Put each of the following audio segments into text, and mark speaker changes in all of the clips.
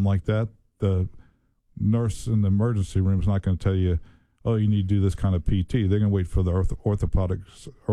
Speaker 1: something like that, the nurse in the emergency room is not going to tell you, oh, you need to do this kind of PT. They're going to wait for the orthopedic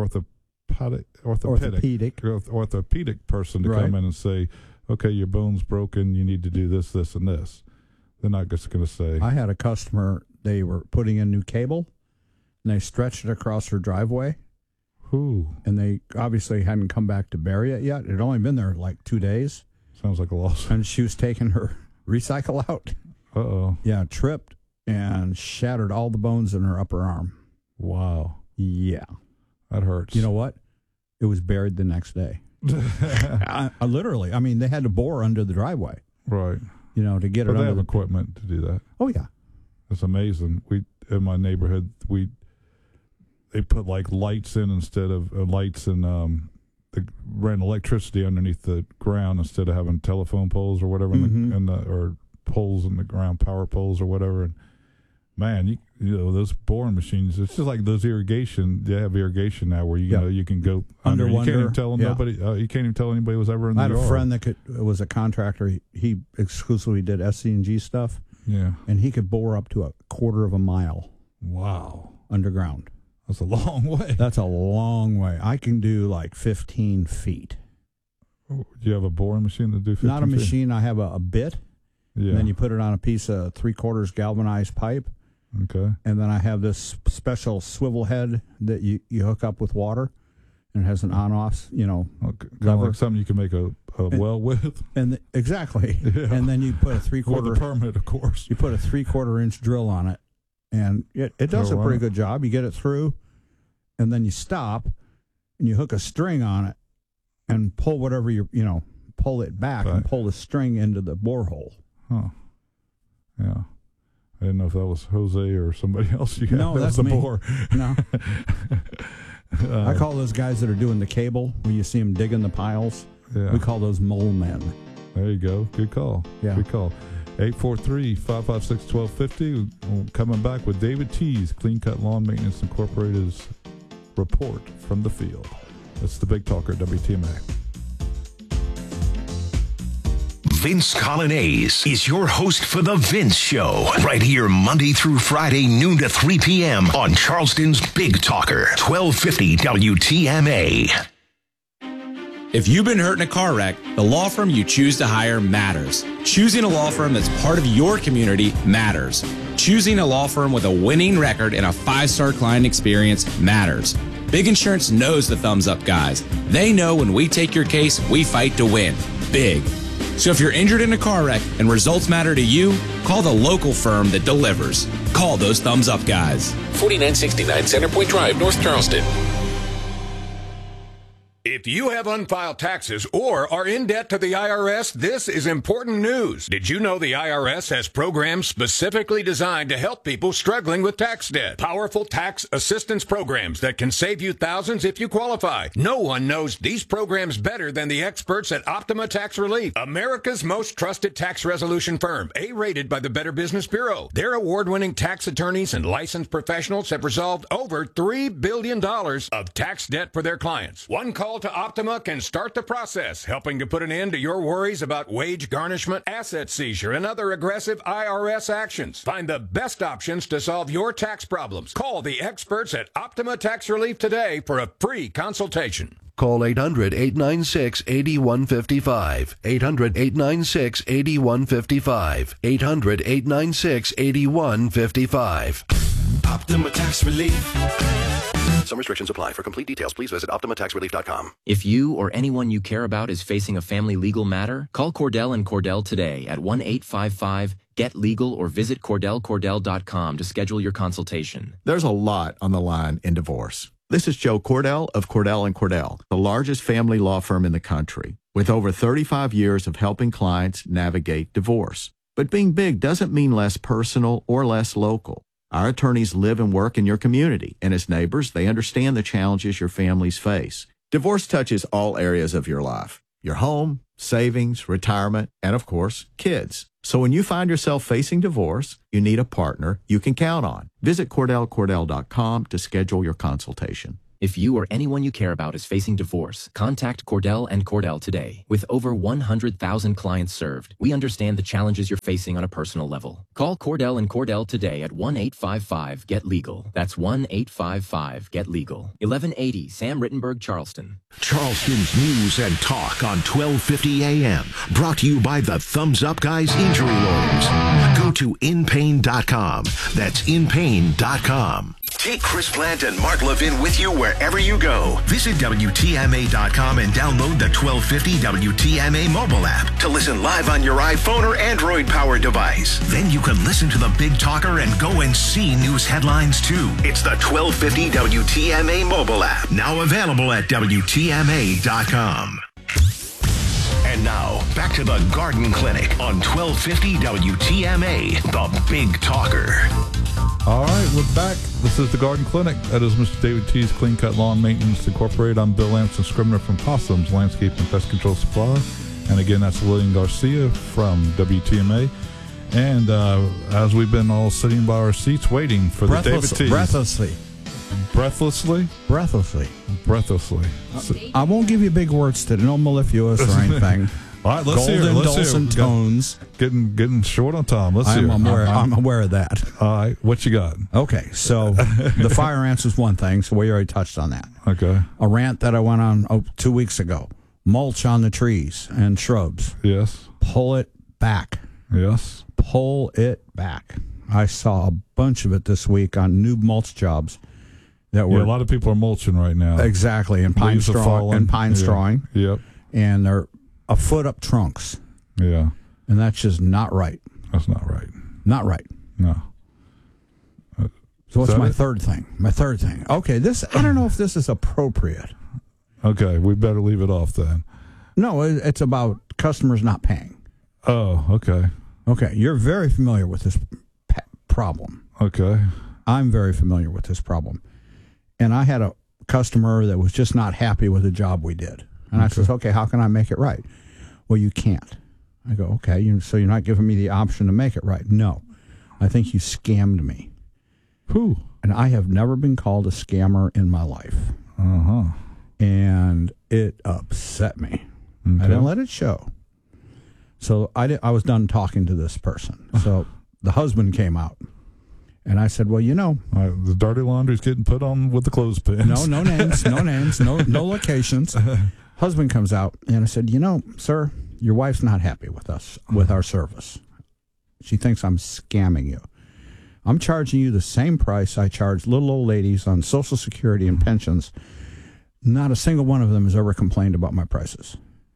Speaker 1: person to come in and say, okay, your bone's broken, you need to do this, this, and this. They're not just going to say.
Speaker 2: I had a customer, they were putting in new cable, and they stretched it across her driveway.
Speaker 1: Ooh.
Speaker 2: And they obviously hadn't come back to bury it yet. It had only been there like 2 days.
Speaker 1: Sounds like a loss.
Speaker 2: And she was taking her recycle out.
Speaker 1: Uh-oh.
Speaker 2: Yeah, tripped and shattered all the bones in her upper arm.
Speaker 1: Wow.
Speaker 2: Yeah.
Speaker 1: That hurts.
Speaker 2: You know what? It was buried the next day. Literally. I mean, they had to bore under the driveway.
Speaker 1: Right.
Speaker 2: You know, to get it
Speaker 1: under.
Speaker 2: They
Speaker 1: have equipment to do that.
Speaker 2: Oh, yeah.
Speaker 1: It's amazing. In my neighborhood, they put like lights in instead of lights, and they ran electricity underneath the ground instead of having telephone poles or whatever, or poles in the ground, power poles or whatever. And man, you know those boring machines. It's just like those irrigation. They have irrigation now where you know you can go under. You can't even tell nobody. You can't even tell anybody was ever in the yard. I had a friend that was a contractor. He exclusively did SC&G stuff. Yeah,
Speaker 2: and he could bore up to 1/4 of a mile.
Speaker 1: Wow,
Speaker 2: underground.
Speaker 1: That's a long way.
Speaker 2: That's a long way. I can do like 15 feet.
Speaker 1: Do you have a boring machine to do 15
Speaker 2: Not a
Speaker 1: feet?
Speaker 2: machine. I have a bit. Yeah. And then you put it on a piece of 3/4 galvanized pipe.
Speaker 1: Okay.
Speaker 2: And then I have this special swivel head that you hook up with water, and it has an on-off, lever.
Speaker 1: Kind of like something you can make a well with.
Speaker 2: And exactly. Yeah. And then you put a 3/4
Speaker 1: with a permit, of course.
Speaker 2: You put a 3/4 inch drill on it, and it does a pretty good job. You get it through, and then you stop, and you hook a string on it, and pull whatever pull it back and pull the string into the borehole.
Speaker 1: Huh. Yeah. I didn't know if that was Jose or somebody else.
Speaker 2: No, that's
Speaker 1: the
Speaker 2: me.
Speaker 1: bore.
Speaker 2: No. I call those guys that are doing the cable, when you see them digging the piles, we call those mole men.
Speaker 1: There you go. Good call.
Speaker 2: Yeah.
Speaker 1: Good call. 843-556-1250. We're coming back with David Tees, Clean Cut Lawn Maintenance Incorporated's report from the field. That's the Big Talker, WTMA.
Speaker 3: Vince Colonnese is your host for The Vince Show, right here Monday through Friday, noon to 3 p.m. on Charleston's Big Talker, 1250 WTMA.
Speaker 4: If you've been hurt in a car wreck, the law firm you choose to hire matters. Choosing a law firm that's part of your community matters. Choosing a law firm with a winning record and a 5-star client experience matters. Big Insurance knows the Thumbs Up guys. They know when we take your case, we fight to win. Big. So if you're injured in a car wreck and results matter to you, call the local firm that delivers. Call those Thumbs Up guys.
Speaker 5: 4969 Centerpoint Drive, North Charleston.
Speaker 6: If you have unfiled taxes or are in debt to the IRS, this is important news. Did you know the IRS has programs specifically designed to help people struggling with tax debt? Powerful tax assistance programs that can save you thousands if you qualify. No one knows these programs better than the experts at Optima Tax Relief, America's most trusted tax resolution firm, A-rated by the Better Business Bureau. Their award-winning tax attorneys and licensed professionals have resolved over $3 billion of tax debt for their clients. One call to Optima can start the process, helping to put an end to your worries about wage garnishment, asset seizure, and other aggressive IRS actions. Find the best options to solve your tax problems. Call the experts at Optima Tax Relief today for a free consultation.
Speaker 7: Call 800-896-8155. 800-896-8155. 800-896-8155.
Speaker 3: Optima Tax Relief. Some restrictions apply. For complete details, please visit OptimaTaxRelief.com.
Speaker 8: If you or anyone you care about is facing a family legal matter, call Cordell & Cordell today at 1-855-GET-LEGAL or visit CordellCordell.com to schedule your consultation.
Speaker 9: There's a lot on the line in divorce. This is Joe Cordell of Cordell & Cordell, the largest family law firm in the country, with over 35 years of helping clients navigate divorce. But being big doesn't mean less personal or less local. Our attorneys live and work in your community, and as neighbors, they understand the challenges your families face. Divorce touches all areas of your life: your home, savings, retirement, and of course, kids. So when you find yourself facing divorce, you need a partner you can count on. Visit CordellCordell.com to schedule your consultation.
Speaker 8: If you or anyone you care about is facing divorce, contact Cordell and Cordell today. With over 100,000 clients served, we understand the challenges you're facing on a personal level. Call Cordell and Cordell today at 1-855-GET-LEGAL. That's 1-855-GET-LEGAL. 1180 Sam Rittenberg, Charleston.
Speaker 3: Charleston's news and talk on 1250 AM. Brought to you by the Thumbs Up Guys Injury Lawyers. Go to inpain.com. That's inpain.com. Take Chris Plant and Mark Levin with you wherever you go. Visit WTMA.com and download the 1250 WTMA mobile app to listen live on your iPhone or Android-powered device. Then you can listen to the Big Talker and go and see news headlines, too. It's the 1250 WTMA mobile app, now available at WTMA.com. And now, back to the Garden Clinic on 1250 WTMA, the Big Talker.
Speaker 1: All right, we're back. This is the Garden Clinic. That is Mr. David T's Clean Cut Lawn Maintenance Incorporated. I'm Bill Lamson Scribner from Possums Landscape and Pest Control Supply. And again, that's William Garcia from WTMA. And as we've been all sitting by our seats waiting for the David T's.
Speaker 2: Breathlessly. So, I won't give you big words today. No mellifluous or anything.
Speaker 1: All right, let's
Speaker 2: Golden
Speaker 1: hear. Let's
Speaker 2: dulcet tones.
Speaker 1: Getting short on time. Let's hear.
Speaker 2: I'm aware of that.
Speaker 1: All right, what you got?
Speaker 2: Okay, so the fire ants is one thing, so we already touched on that.
Speaker 1: Okay.
Speaker 2: A rant that I went on 2 weeks ago. Mulch on the trees and shrubs.
Speaker 1: Yes.
Speaker 2: Pull it back.
Speaker 1: Yes.
Speaker 2: Pull it back. I saw a bunch of it this week on new mulch jobs. That were
Speaker 1: a lot of people are mulching right now.
Speaker 2: Exactly, and pine strawing.
Speaker 1: Yep.
Speaker 2: And they're a foot up trunks.
Speaker 1: Yeah.
Speaker 2: And that's just not right.
Speaker 1: That's not right.
Speaker 2: Not right.
Speaker 1: No.
Speaker 2: So what's my third thing? My third thing. Okay, I don't know if this is appropriate.
Speaker 1: Okay, we better leave it off then.
Speaker 2: No, it's about customers not paying.
Speaker 1: Oh, okay.
Speaker 2: Okay, you're very familiar with this problem.
Speaker 1: Okay.
Speaker 2: I'm very familiar with this problem. And I had a customer that was just not happy with the job we did. And I says, okay, how can I make it right? Well, you can't. I go, okay, so you're not giving me the option to make it right? No. I think you scammed me.
Speaker 1: Who?
Speaker 2: And I have never been called a scammer in my life.
Speaker 1: Uh-huh.
Speaker 2: And it upset me. Okay. I didn't let it show. So I was done talking to this person. So the husband came out. And I said, well,
Speaker 1: the dirty laundry's getting put on with the clothespins.
Speaker 2: No names, no locations. Husband comes out, and I said, sir, your wife's not happy with us, with our service. She thinks I'm scamming you. I'm charging you the same price I charge little old ladies on Social Security and pensions. Not a single one of them has ever complained about my prices.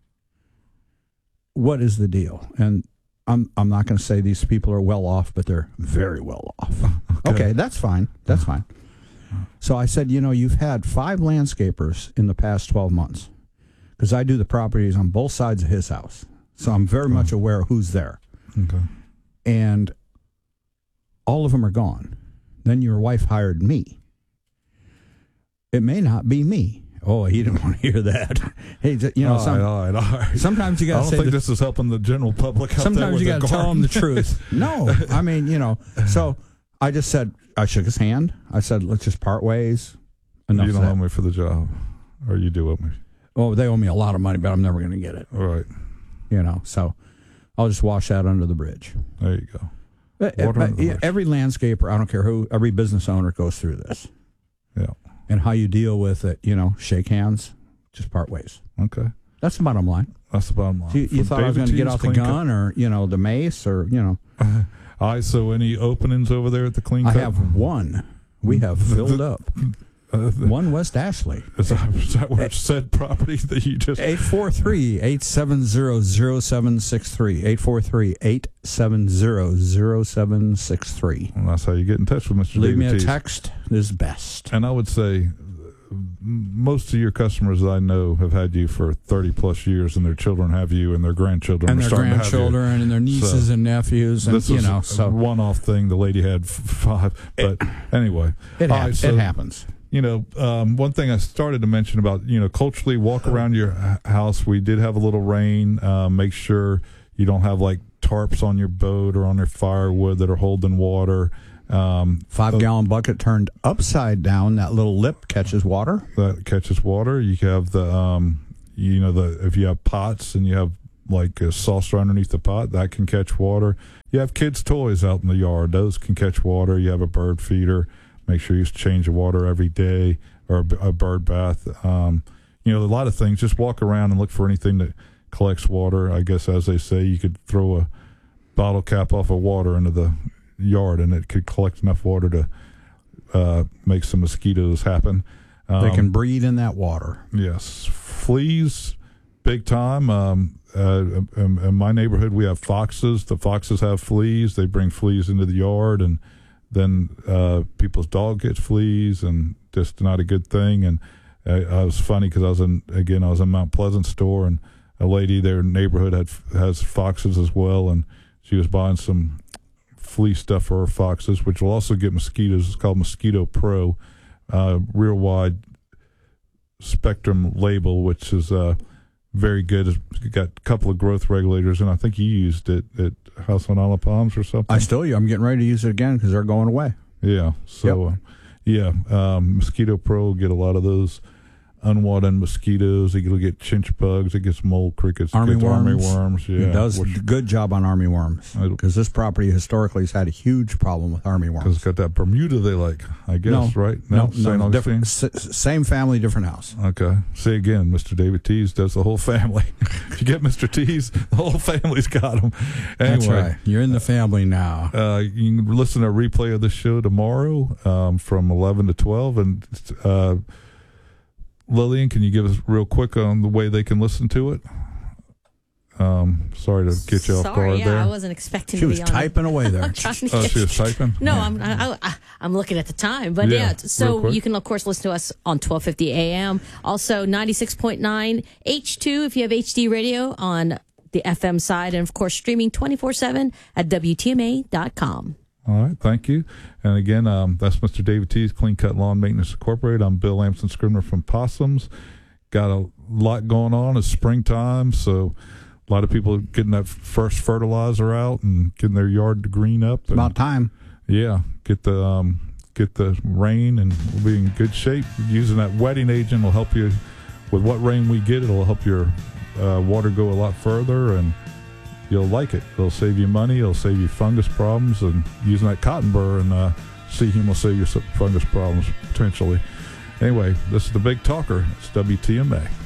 Speaker 2: What is the deal? And I'm not going to say these people are well off, but they're very well off. Okay, that's fine. That's fine. So I said, you've had 5 landscapers in the past 12 months because I do the properties on both sides of his house. So I'm very much aware of who's there.
Speaker 1: Okay.
Speaker 2: And all of them are gone. Then your wife hired me. It may not be me. Oh, he didn't want to hear that. Hey,
Speaker 1: all right.
Speaker 2: Sometimes you got to say.
Speaker 1: I don't think this is helping the general public.
Speaker 2: Sometimes you got to tell them the truth. No, I mean, So I just said, I shook his hand. I said, let's just part ways. Enough.
Speaker 1: You don't owe me for the job, or you do owe me.
Speaker 2: Oh, they owe me a lot of money, but I'm never going to get it.
Speaker 1: All right.
Speaker 2: So I'll just wash that under the bridge.
Speaker 1: There you go.
Speaker 2: But every landscaper, I don't care who, every business owner goes through this.
Speaker 1: Yeah.
Speaker 2: And how you deal with it, shake hands, just part ways.
Speaker 1: Okay.
Speaker 2: That's the bottom line.
Speaker 1: That's the bottom line.
Speaker 2: So you thought I was going to get out the gun or, the mace or,
Speaker 1: All right, so any openings over there at the Clean Cut?
Speaker 2: I have one. We have filled up. One West Ashley.
Speaker 1: Is that where it said property that you just...
Speaker 2: 843-870-0763. 843-870-0763.
Speaker 1: Well, that's how you get in touch with Mr.
Speaker 2: Leave
Speaker 1: David
Speaker 2: me a
Speaker 1: Teese.
Speaker 2: text is best.
Speaker 1: And I would say most of your customers that I know have had you for 30-plus years, and their children have you, and their grandchildren
Speaker 2: and
Speaker 1: are starting to have you.
Speaker 2: And their nieces and nephews. And,
Speaker 1: this is a one-off thing. The lady had 5. But anyway.
Speaker 2: It happens.
Speaker 1: One thing I started to mention about, culturally, walk around your house. We did have a little rain. Make sure you don't have, tarps on your boat or on your firewood that are holding water.
Speaker 2: 5-gallon bucket turned upside down. That little lip catches water.
Speaker 1: That catches water. You have the, if you have pots and you have like a saucer underneath the pot, that can catch water. You have kids' toys out in the yard. Those can catch water. You have a bird feeder. Make sure you change the water every day, or a bird bath. A lot of things. Just walk around and look for anything that collects water. I guess, as they say, you could throw a bottle cap off of water into the yard and it could collect enough water to make some mosquitoes happen.
Speaker 2: They can breed in that water.
Speaker 1: Yes. Fleas, big time. In my neighborhood, we have foxes. The foxes have fleas. They bring fleas into the yard, and then people's dog gets fleas, and just not a good thing. And I was funny because I was in Mount Pleasant store, and a lady there in the neighborhood has foxes as well, and she was buying some flea stuff for her foxes, which will also get mosquitoes. It's called Mosquito Pro, real wide spectrum label, which is very good. It's got a couple of growth regulators, and I think you used it at House on Isle of Palms or something.
Speaker 2: I'm getting ready to use it again because they're going away.
Speaker 1: Yeah. So, Mosquito Pro will get a lot of those unwanted mosquitoes. It'll get chinch bugs. It gets mole crickets.
Speaker 2: Army worms.
Speaker 1: Yeah.
Speaker 2: It does a good job on army worms because this property historically has had a huge problem with army worms.
Speaker 1: Because it's got that Bermuda they like, I guess, right?
Speaker 2: No, different, same family, different house.
Speaker 1: Okay. See, again, Mr. David Tees does the whole family. If you get Mr. Tees, the whole family's got them. Anyway,
Speaker 2: that's right. You're in the family now.
Speaker 1: You can listen to a replay of the show tomorrow from 11 to 12. And Lillian, can you give us real quick on the way they can listen to it? Sorry to get you off guard there.
Speaker 10: I wasn't expecting
Speaker 2: she
Speaker 10: to
Speaker 2: was
Speaker 10: be
Speaker 2: typing away there.
Speaker 1: She was typing?
Speaker 10: No, I'm looking at the time. But so you can, of course, listen to us on 1250 AM. Also, 96.9 H2 if you have HD radio on the FM side. And, of course, streaming 24/7 at WTMA.com.
Speaker 1: All right, thank you. And again, that's Mr. David Tees, Clean Cut Lawn Maintenance Incorporated. I'm Bill Lamson Scribner from Possums. Got a lot going on. It's springtime, so a lot of people getting that first fertilizer out and getting their yard to green up.
Speaker 2: It's about time.
Speaker 1: Yeah, get the rain, and we'll be in good shape. Using that wetting agent will help you with what rain we get. It'll help your water go a lot further, and you'll like it. It'll save you money. It'll save you fungus problems, and using that cotton burr and Seahum will save you some fungus problems potentially. Anyway, this is the Big Talker. It's WTMA.